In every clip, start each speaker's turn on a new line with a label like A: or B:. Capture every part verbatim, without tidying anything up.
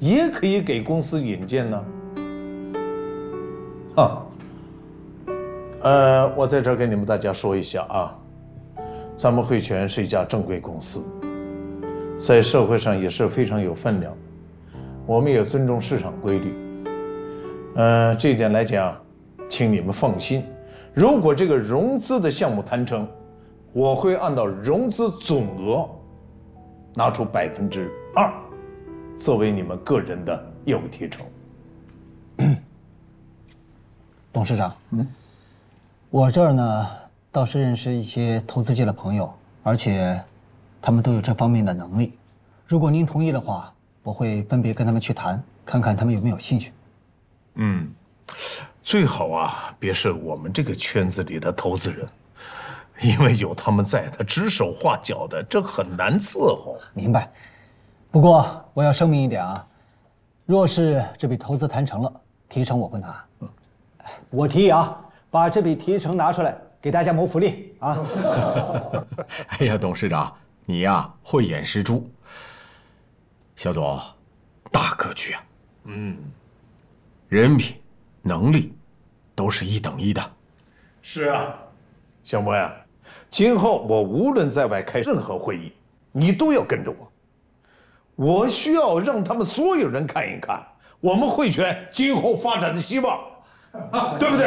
A: 也可以给公司引荐呢。啊，呃，我在这儿跟你们大家说一下啊，咱们汇泉是一家正规公司，在社会上也是非常有分量的，我们也尊重市场规律。呃，这一点来讲，请你们放心，如果这个融资的项目谈成，我会按照融资总额拿出百分之二，作为你们个人的业务提成。
B: 董事长，嗯，我这儿呢倒是认识一些投资界的朋友，而且他们都有这方面的能力。如果您同意的话，我会分别跟他们去谈，看看他们有没有兴趣。
A: 嗯，最好啊，别是我们这个圈子里的投资人，因为有他们在，他指手画脚的，这很难伺候。
B: 明白。不过我要声明一点啊，若是这笔投资谈成了，提成我会拿。嗯，我提议啊，把这笔提成拿出来，给大家谋福利啊。
C: 哎呀，董事长，你呀慧眼识珠。肖总，大格局啊。嗯。人品、能力，都是一等一的。
A: 是啊，小莫呀，今后我无论在外开任何会议，你都要跟着我。我需要让他们所有人看一看我们汇泉今后发展的希望，对不对？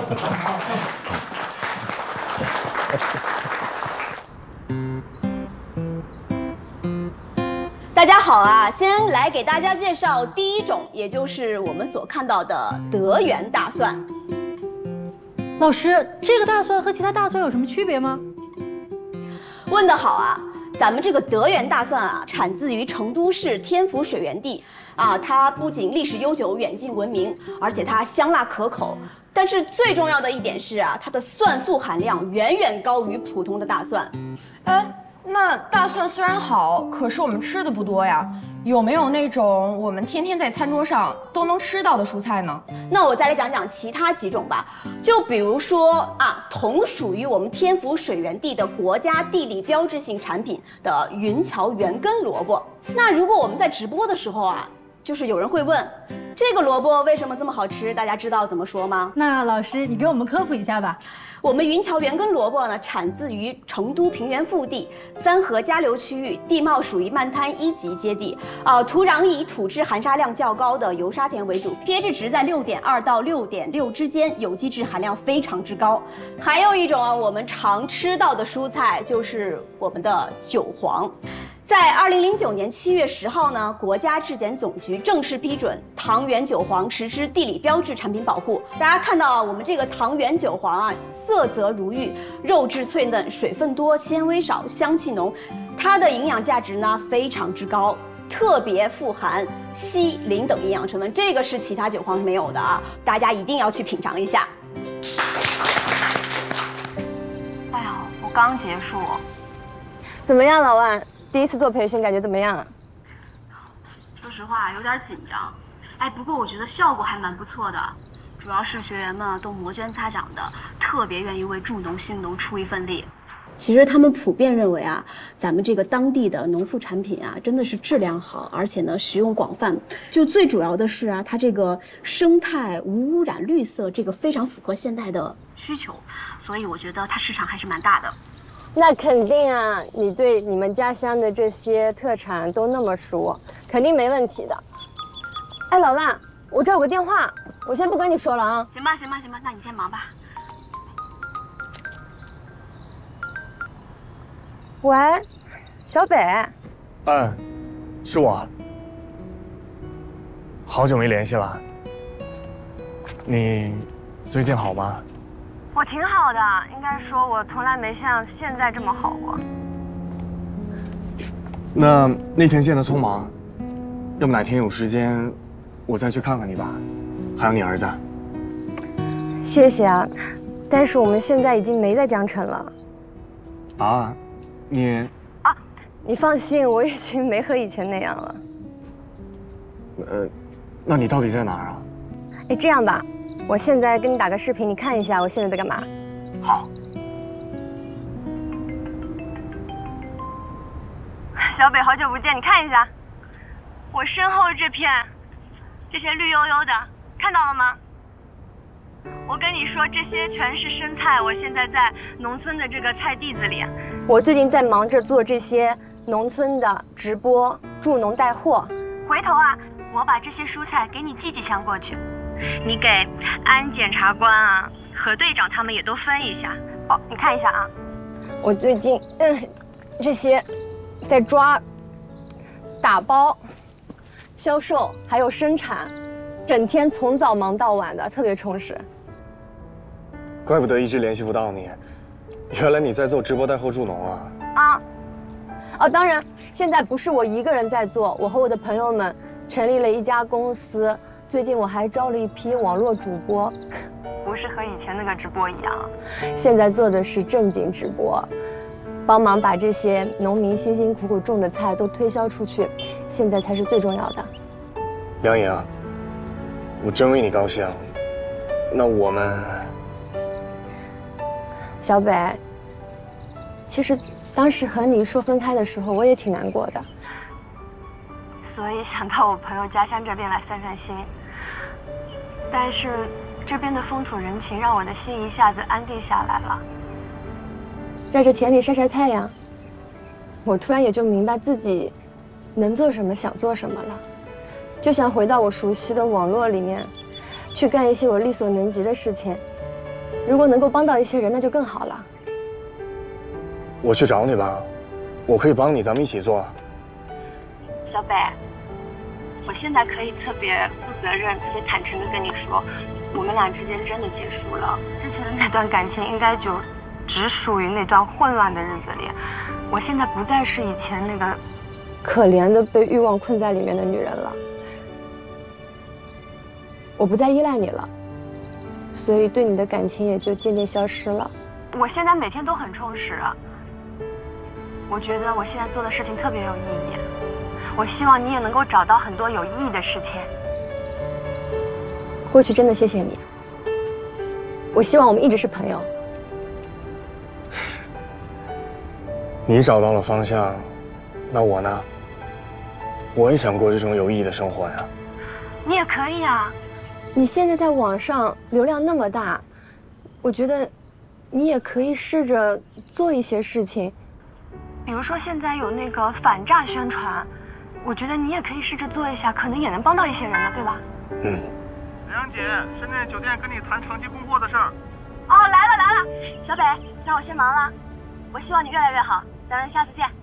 D: 大家好啊！先来给大家介绍第一种，也就是我们所看到的德源大蒜。
E: 老师，这个大蒜和其他大蒜有什么区别吗？
D: 问得好啊！咱们这个德源大蒜啊，产自于成都市天府水源地啊，它不仅历史悠久、远近闻名，而且它香辣可口。但是最重要的一点是啊，它的蒜素含量远远高于普通的大蒜。
F: 哎。那大蒜虽然好，可是我们吃的不多呀。有没有那种我们天天在餐桌上都能吃到的蔬菜呢？
D: 那我再来讲讲其他几种吧。就比如说啊，同属于我们天府水源地的国家地理标志性产品的云桥圆根萝卜。那如果我们在直播的时候啊，就是有人会问，这个萝卜为什么这么好吃？大家知道怎么说吗？
E: 那老师，你给我们科普一下吧。
D: 我们云桥圆根萝卜呢，产自于成都平原腹地三河夹流区域，地貌属于漫滩一级阶地，啊、呃，土壤以土质含沙量较高的油沙田为主 ，pH 值在六点二到六点六之间，有机质含量非常之高。还有一种啊，我们常吃到的蔬菜就是我们的韭黄。在二零零九年七月十号呢，国家质检总局正式批准糖源韭黄实施地理标志产品保护。大家看到啊，我们这个糖源韭黄啊，色泽如玉，肉质脆嫩，水分多，纤维少，香气浓，它的营养价值呢非常之高，特别富含硒、磷等营养成分，这个是其他韭黄没有的啊，大家一定要去品尝一下。
G: 哎呀，我刚结束，
H: 怎么样，老万？第一次做培训，感觉怎么样啊？
G: 说实话，有点紧张。哎，不过我觉得效果还蛮不错的，主要是学员们都摩拳擦掌的，特别愿意为助农兴农出一份力。
D: 其实他们普遍认为啊，咱们这个当地的农副产品啊，真的是质量好，而且呢使用广泛。就最主要的是啊，它这个生态无污染、绿色，这个非常符合现代的
G: 需求，所以我觉得它市场还是蛮大的。
H: 那肯定啊，你对你们家乡的这些特产都那么熟，肯定没问题的。哎，老万，我这有个电话，我先不跟你说了啊。
G: 行吧，行吧，行吧，那你先忙吧。
H: 喂，小北。
I: 嗯，是我。好久没联系了。你最近好吗？
G: 我挺好的，应该说我从来没像现在这么好过。
I: 那那天见得匆忙，要不哪天有时间，我再去看看你吧。还有你儿子。
H: 谢谢啊，但是我们现在已经没在江城了。
I: 啊，你
H: 啊，你放心，我已经没和以前那样了。
I: 呃，那你到底在哪儿啊？
H: 哎，这样吧。我现在跟你打个视频，你看一下我现在在干嘛。
I: 好。
G: 小北，好久不见，你看一下。 我身后这片，这些绿油油的，看到了吗？我跟你说，这些全是生菜。我现在在农村的这个菜地子里。
H: 我最近在忙着做这些农村的直播，助农带货。
G: 回头啊，我把这些蔬菜给你寄几箱过去，你给安检察官啊、何队长他们也都分一下。哦，你看一下啊。
H: 我最近，嗯，这些在抓、打包、销售，还有生产，整天从早忙到晚的，特别充实。
I: 怪不得一直联系不到你，原来你在做直播带货助农啊！
H: 啊，哦，当然，现在不是我一个人在做，我和我的朋友们成立了一家公司。最近我还招了一批网络主播，
G: 不是和以前那个直播一样，
H: 现在做的是正经直播，帮忙把这些农民辛辛苦苦种的菜都推销出去，现在才是最重要的。
I: 梁颖啊，我真为你高兴。那我们，
H: 小北，其实当时和你说分开的时候，我也挺难过的。
G: 所以想到我朋友家乡这边来散散心，但是这边的风土人情让我的心一下子安定下来了。
H: 在这田里晒晒太阳，我突然也就明白自己能做什么，想做什么了，就想回到我熟悉的网络里面，去干一些我力所能及的事情。如果能够帮到一些人，那就更好了。
I: 我去找你吧，我可以帮你，咱们一起做。
G: 小北，我现在可以特别负责任、特别坦诚地跟你说，我们俩之间真的结束了。之前的那段感情应该就只属于那段混乱的日子里。我现在不再是以前那个
H: 可怜的被欲望困在里面的女人了。我不再依赖你了，所以对你的感情也就渐渐消失了。
G: 我现在每天都很充实啊。我觉得我现在做的事情特别有意义。我希望你也能够找到很多有意义的事情。
H: 过去真的谢谢你，我希望我们一直是朋友。
I: 你找到了方向，那我呢？我也想过这种有意义的生活呀。
G: 你也可以啊。
H: 你现在在网上流量那么大，我觉得你也可以试着做一些事情。
G: 比如说现在有那个反诈宣传，我觉得你也可以试着做一下，可能也能帮到一些人呢，对吧？
I: 嗯。
J: 梁姐，深圳酒店跟你谈长期供货的事儿。
G: 哦，来了来了，小北，那我先忙了。我希望你越来越好，咱们下次见。